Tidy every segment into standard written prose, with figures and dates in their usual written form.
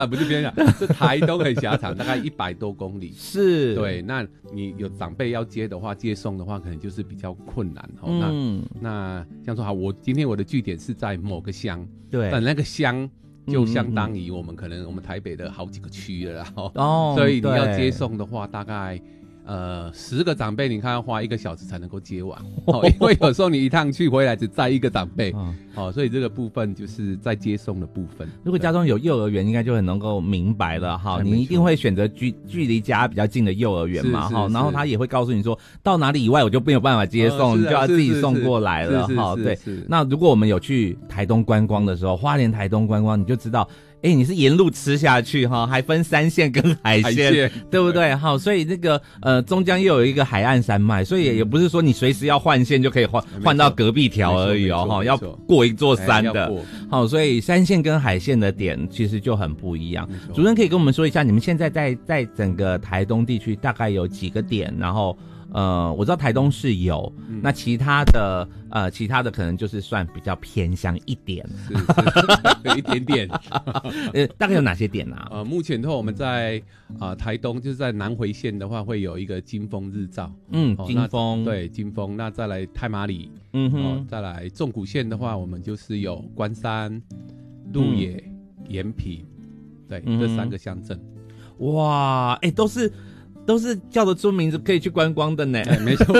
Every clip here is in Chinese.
不是偏乡，是台东很狭长，大概100多公里。 是， 对，那你有长辈要接的话，接送的话，可能就是比较困难。那像说好，今天我的据点是在某个乡， 对， 但那个乡就相当于我们可能我们台北的好几个区了啦。所以你要接送的话，大概10个长辈，你看要花1个小时才能够接完，因为有时候你一趟去回来只载1个长辈，所以这个部分就是在接送的部分。 如果家中有幼儿园，应该就很能够明白了哈，你一定会选择距离家比较近的幼儿园嘛哈，然后他也会告诉你说到哪里以外我就没有办法接送，你就要自己送过来了哈。对，那如果我们有去台东观光的时候，花莲台东观光，你就知道。你是沿路吃下去哈，还分山线跟海线，对不对？好，所以那个中间又有一个海岸山脉，所以也不是说你随时要换线就可以换到隔壁条而已哦，哈，要过一座山的。好，所以山线跟海线的点其实就很不一样。主任可以跟我们说一下，你们现在在整个台东地区大概有几个点？然后我知道台东是有，那其他的可能就是算比较偏乡一点， 是有一点点。 大概有哪些点啊？ 目前的话，我们在台东就是在南回线的话，会有一个金峰日照， 金峰， 对，金峰。那再来太麻里，再来纵谷线的话，我们就是有关山、鹿野、延平，对，这3个乡镇。 哇，都是叫得出名字可以去观光的呢。 没错。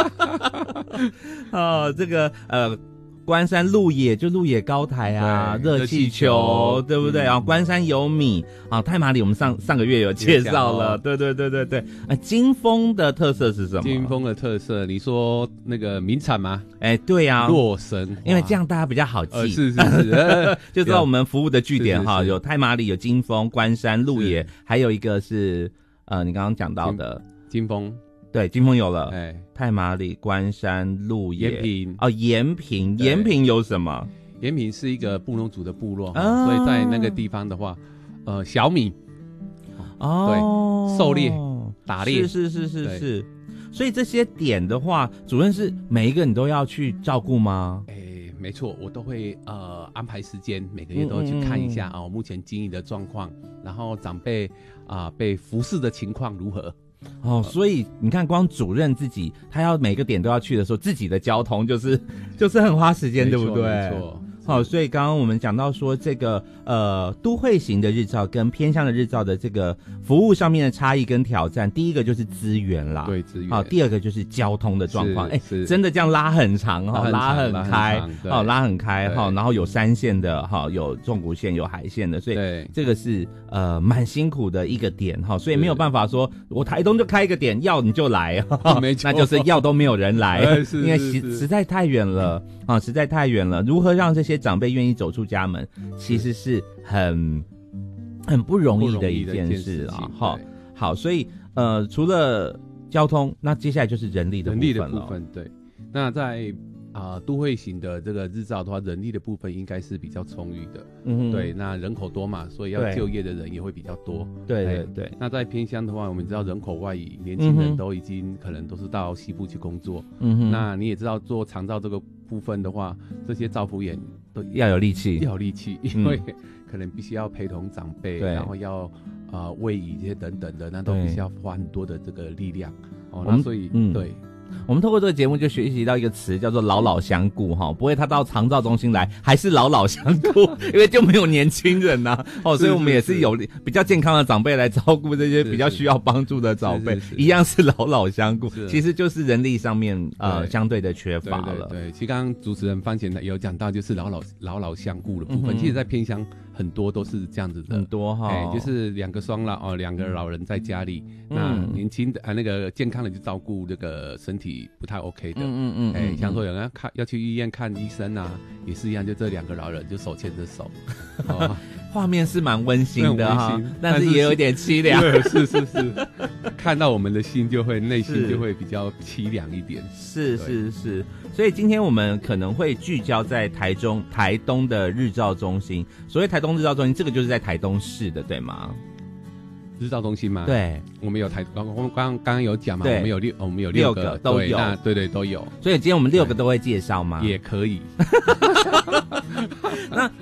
这个关山鹿野就鹿野高台啊，热气球，对不对啊？关山有米啊，太麻里我们上个月有介绍了，对。金峰的特色是什么？ 金峰的特色，你说那个名产吗？ 对啊， 洛神， 因为这样大家比较好记， 是， 就知道我们服务的据点哈，有太麻里，有金峰、关山、鹿野，还有一个是你刚刚讲到的金峰。 对，金峰有了，太麻里、关山、鹿野、 延平延平有什么？ 延平是一个布农族的部落，所以在那个地方的话，小米，对，狩猎、打猎， 是。所以这些点的话，主任是每一个你都要去照顾吗？ 没错，我都会安排时间，每个月都要去看一下目前经营的状况，然后长辈被服侍的情况如何。 所以你看，光主任自己他要每个点都要去的时候，自己的交通就是很花时间，对不对？ 没错。 好，所以刚刚我们讲到说这个都会型的日照跟偏乡的日照的这个服务上面的差异跟挑战，第一个就是资源啦， 对，资源。 好，第二个就是交通的状况，真的这样拉很长拉很开，拉很开哈，然后有山线的哈，有纵谷线，有海线的，所以这个是蛮辛苦的一个点哈，所以没有办法说我台东就开一个点，要你就来，那就是要都没有人来，因为实在太远了啊，实在太远了，如何让这些长辈愿意走出家门，其实是很不容易的一件事啊。好，所以除了交通，那接下来就是人力的部分。 对，那在都会型的这个日照的话，人力的部分应该是比较充裕的。对，那人口多嘛，所以要就业的人也会比较多。 对。 那在偏乡的话，我们知道人口外移，年轻人都已经可能都是到西部去工作。那你也知道做长照这个部分的话，这些照服员都要有力气， 因为可能必须要陪同长辈，然后要位移这些等等的，那都必须要花很多的这个力量。那所以对。 我们透过这个节目就学习到一个词叫做老老相顾哈，不会他到长照中心来还是老老相顾，因为就没有年轻人呐，所以我们也是有比较健康的长辈来照顾这些比较需要帮助的长辈，一样是老老相顾，其实就是人力上面相对的缺乏了。 对，其实刚刚主持人方前有讲到就是老老相顾的部分，其实在偏乡很多都是这样子的， 很多就是2个双老2个老人在家里，那年轻的那个健康的就照顾这个身体不太 OK 的，像说有人要去医院看医生啊，也是一样，就这2个老人就手牵着手， 画面是蛮温馨的哈，但是也有点凄凉。 是，看到我们的心就会内心就会比较凄凉一点。 是，所以今天我们可能会聚焦在台东的日照中心。所谓台东日照中心，这个就是在台东市的，对吗？ 日照中心吗？ 对， 我们有我们刚刚有讲嘛，我们有6个都有， 对都有。 所以今天我们6个都会介绍吗？ 也可以。 那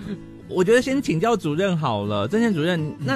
我觉得先请教主任好了，郑宪主任，那